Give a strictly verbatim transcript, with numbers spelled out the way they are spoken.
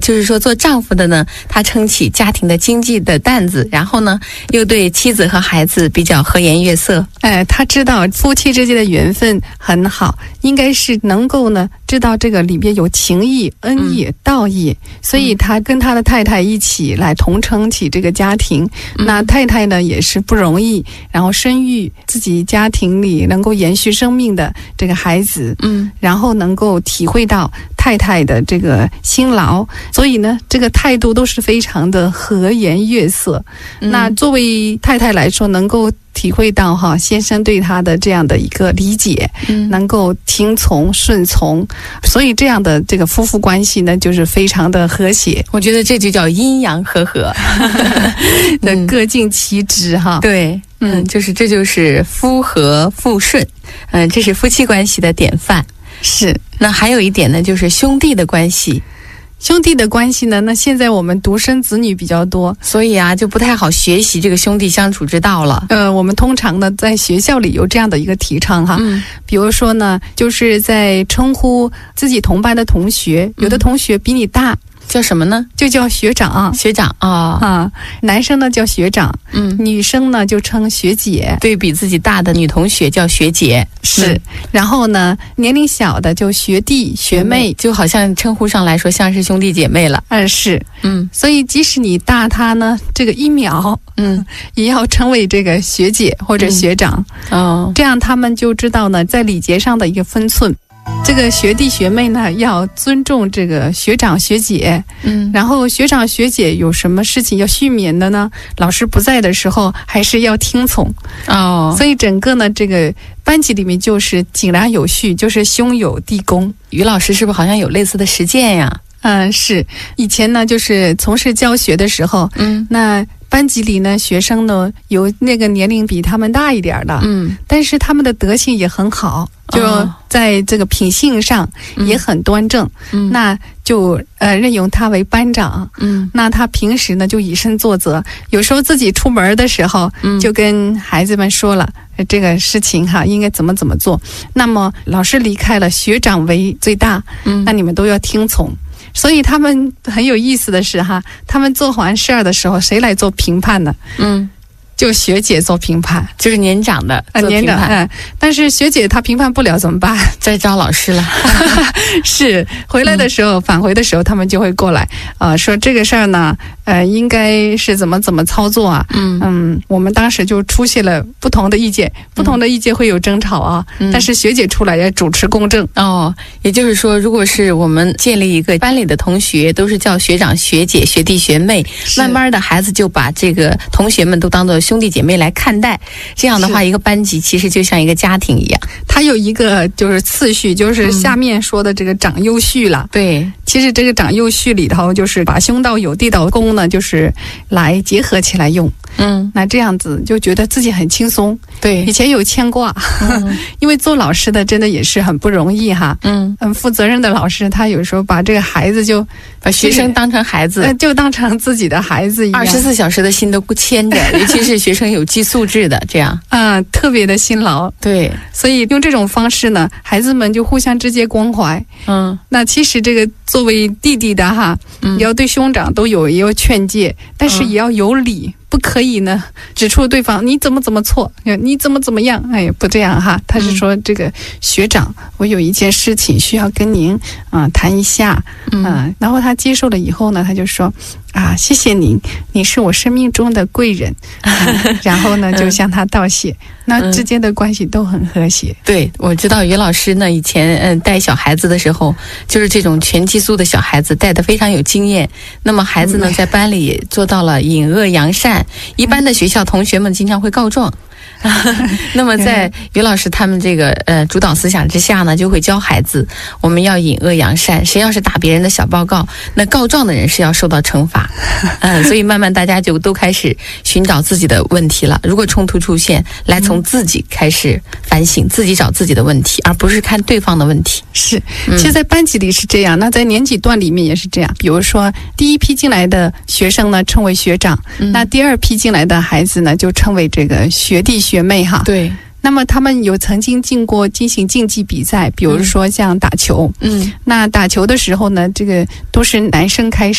就是说做丈夫的呢，他撑起家庭的经济的担子，然后呢又对妻子和孩子比较和颜悦色。 哎，他知道夫妻之间的缘分很好，应该是能够呢知道这个里边有情义、恩义、嗯、道义，所以他跟他的太太一起来同撑起这个家庭。嗯、那太太呢也是不容易，然后生育自己家庭里能够延续生命的这个孩子，嗯，然后能够体会到太太的这个辛劳，所以呢这个态度都是非常的和颜悦色。嗯、那作为太太来说，能够体会到哈先生对他的这样的一个理解，嗯，能够听从顺从，所以这样的这个夫妇关系呢就是非常的和谐。 我觉得这就叫阴阳和合的各尽其职哈。 对，嗯，就是这就是夫和妇顺，嗯，这是夫妻关系的典范。 是， 那还有一点呢，就是兄弟的关系。 兄弟的关系呢，那现在我们独生子女比较多， 所以啊就不太好学习这个兄弟相处之道了。 呃，我们通常呢在学校里有这样的一个提倡哈，嗯、比如说呢，就是在称呼自己同班的同学，有的同学比你大。 叫什么呢？ 就叫学长， 学长啊、哦、 啊，男生呢叫学长，嗯，女生呢就称学姐， 对比自己大的女同学叫学姐， 是。嗯、然后呢，年龄小的就学弟学妹， 就好像称呼上来说像是兄弟姐妹了。 嗯，是，嗯，所以即使你大他呢这个一秒，嗯，也要称为这个学姐或者学长，嗯、哦，这样他们就知道呢在礼节上的一个分寸。这个学弟学妹呢要尊重这个学长学姐，嗯，然后学长学姐有什么事情要续勉的呢，老师不在的时候还是要听从哦。所以整个呢这个班级里面就是井然有序，就是兄友弟恭。 于老师是不是好像有类似的实践呀？ 嗯，是。以前呢就是从事教学的时候，嗯，那班级里呢学生呢有那个年龄比他们大一点的，嗯，但是他们的德行也很好，就在这个品性上也很端正，嗯，那就呃任用他为班长，嗯，那他平时呢就以身作则，有时候自己出门的时候，嗯，就跟孩子们说了这个事情哈应该怎么怎么做。那么老师离开了，学长为最大，嗯，那你们都要听从。所以他们很有意思的是哈，他们做完事儿的时候，谁来做评判呢？嗯，就学姐做评判， 就是年长的做评判， 年长，嗯，但是学姐她评判不了怎么办？ 再招老师了。 是，回来的时候，嗯、返回的时候，他们就会过来，呃，说这个事儿呢，呃，应该是怎么怎么操作啊？嗯嗯，我们当时就出现了不同的意见，不同的意见会有争吵啊，嗯、但是学姐出来要主持公正。 哦，也就是说，如果是我们建立一个班里的同学都是叫学长、学姐、学弟、学妹，慢慢的孩子就把这个同学们都当做兄弟姐妹来看待，这样的话，一个班级其实就像一个家庭一样。 它有一个就是次序，就是下面说的这个长幼序了。嗯、对，其实这个长幼序里头，就是把兄道友、弟道恭呢，就是来结合起来用。嗯，那这样子就觉得自己很轻松。对，以前有牵挂，嗯、因为做老师的真的也是很不容易哈。嗯，很负责任的老师，他有时候把这个孩子就把学生当成孩子， 就当成自己的孩子一样， 二十四小时的心都不牵着，尤其是学生有寄宿制的这样， 嗯，特别的辛劳。对，所以用这种方式呢，孩子们就互相之间关怀。嗯，那其实这个作为弟弟的哈，嗯、也要对兄长都有也有劝诫，但是也要有理。嗯，不可以呢指出对方你怎么怎么错，你怎么怎么样，哎，不这样哈。他是说这个学长，我有一件事情需要跟您啊、呃、谈一下，嗯、呃，然后他接受了以后呢，他就说啊，谢谢您，你是我生命中的贵人，呃、然后呢就向他道谢，那之间的关系都很和谐。 对，我知道于老师呢以前嗯带小孩子的时候，就是这种全寄宿的小孩子带得非常有经验，那么孩子呢在班里也做到了隐恶扬善。一般的学校同学们经常会告状，那么在于老师他们这个呃主导思想之下呢，就会教孩子我们要隐恶扬善，谁要是打别人的小报告，那告状的人是要受到惩罚。嗯，所以慢慢大家就都开始寻找自己的问题了，如果冲突出现，来从自己开始反省，自己找自己的问题，而不是看对方的问题。 是，其实在班级里是这样，那在年级段里面也是这样，比如说第一批进来的学生呢称为学长，嗯、那第二批进来的孩子呢就称为这个学弟学妹哈。对，那么他们有曾经进过进行竞技比赛，比如说像打球，嗯，那打球的时候呢，这个都是男生开始。